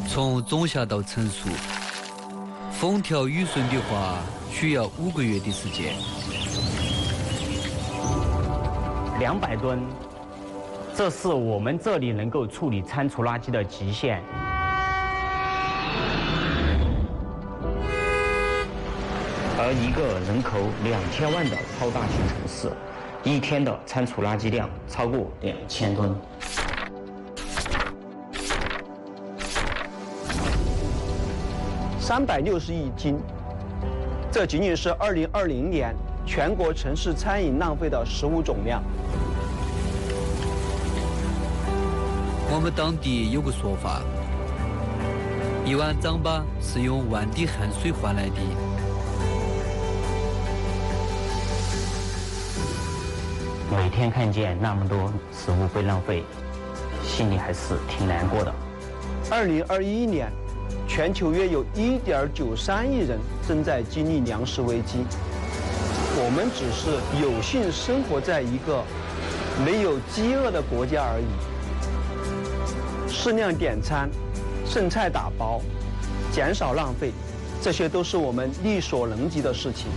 从种下到成熟，风调雨顺的话，需要5个月的时间。 200吨，这是我们这里能够处理餐厨垃圾的极限。而一个人口2000万的超大型城市，一天的餐厨垃圾量超过2000吨。 360亿斤，这仅仅是2020年全国城市餐饮浪费的食物总量。 我们当地有个说法，1碗糌粑是用1万滴汗水换来的。 每天看见那么多食物被浪费，心里还是挺难过的。 2021年，全球约有1.93亿人正在经历粮食危机。我们只是有幸生活在一个没有饥饿的国家而已。适量点餐，剩菜打包，减少浪费，这些都是我们力所能及的事情。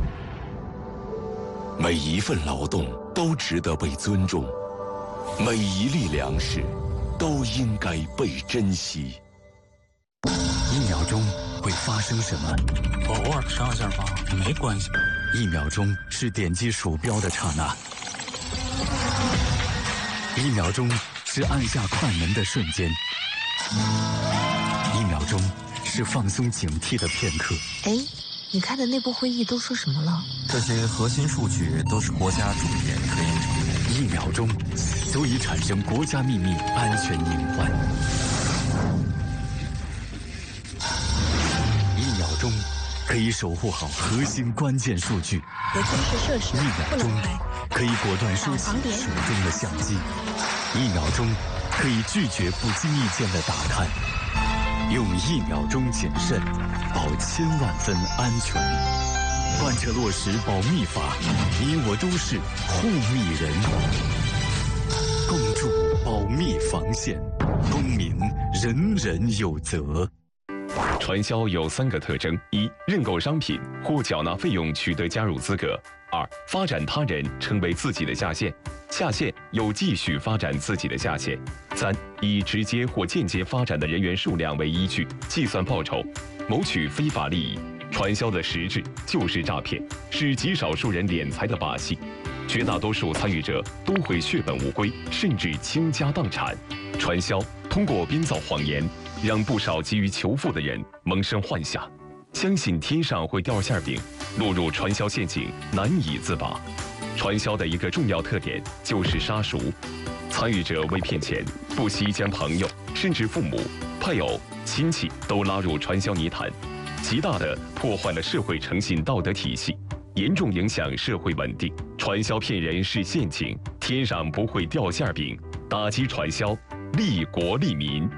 每一份劳动都值得被尊重，每一粒粮食都应该被珍惜。 1秒钟会发生什么？ 偶尔上下吧，没关系。 1秒钟是点击鼠标的刹那，1秒钟是按下快门的瞬间，1秒钟是放松警惕的片刻。 哎，你开的内部会议都说什么了？ 这些核心数据都是国家主研科研成的。 1秒钟足以产生国家秘密安全隐患。1秒钟可以守护好核心关键数据。 别监视设施 1秒钟可以果断收起手中的相机。1秒钟可以拒绝不经意间的打探。用1秒钟谨慎，保千万分安全。贯彻落实保密法，你我都是护密人。共筑保密防线，公民人人有责。 传销有3个特征：1、认购商品或缴纳费用取得加入资格；2、发展他人成为自己的下线，下线又继续发展自己的下线；3、以直接或间接发展的人员数量为依据计算报酬，谋取非法利益。传销的实质就是诈骗，是极少数人敛财的把戏，绝大多数参与者都会血本无归，甚至倾家荡产。传销通过编造谎言，让不少急于求富的人萌生幻想，相信天上会掉馅饼，落入传销陷阱难以自拔。传销的一个重要特点就是杀熟，参与者为骗钱，不惜将朋友甚至父母、配偶、亲戚都拉入传销泥潭，极大地破坏了社会诚信道德体系，严重影响社会稳定。传销骗人是陷阱，天上不会掉馅饼。打击传销，利国利民。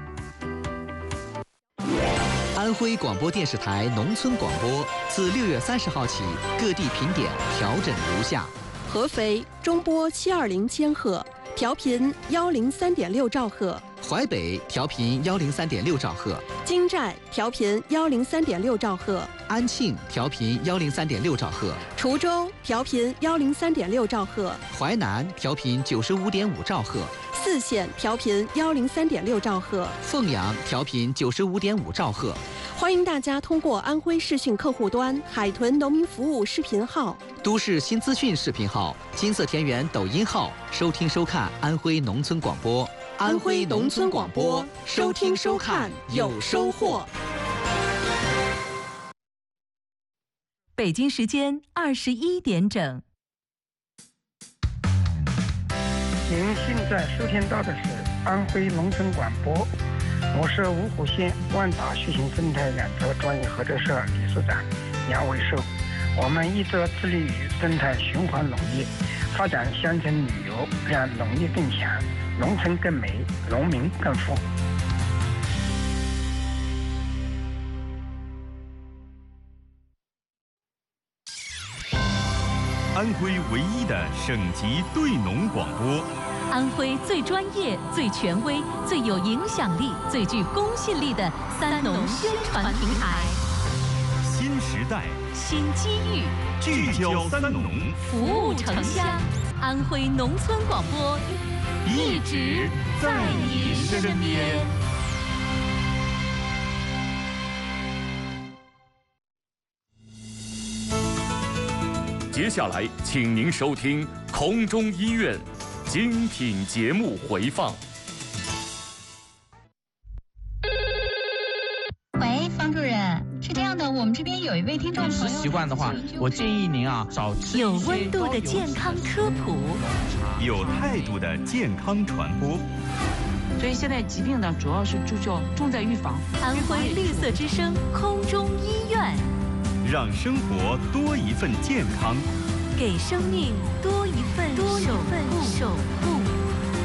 安徽广播电视台农村广播自6月30号起，各地频点调整如下： 合肥中波720千赫，调频103.6兆赫； 淮北调频103.6兆赫； 金寨调频103.6兆赫； 安庆调频103.6兆赫； 滁州调频103.6兆赫； 淮南调频95.5兆赫； 泗县调频103.6兆赫； 凤阳调频95.5兆赫。 欢迎大家通过安徽视讯客户端、海豚农民服务视频号、 都市新资讯视频号、金色田园抖音号收听收看安徽农村广播。 安徽农村广播，收听收看有收获。 北京时间21点整。 您现在收听到的是安徽农村广播，我是芜湖县万达续行生态养殖专业合作社理事长杨伟寿。我们一直致力于生态循环农业，发展乡村旅游，让农业更强，农村更美，农民更富。 安徽唯一的省级对农广播， 安徽最专业、最权威、最有影响力、最具公信力的三农宣传平台。 新时代， 新机遇， 聚焦三农， 服务城乡。安徽农村广播，一直在你身边。 接下来，请您收听空中医院精品节目回放。 喂，方主任，是这样的，我们这边有一位听众朋友， 饮食习惯的话，我建议您少吃有温度的健康科普， 有态度的健康传播。 所以现在疾病呢，主要是重在预防。 安徽绿色之声空中医院。 让生活多一份健康， 给生命多一份守护。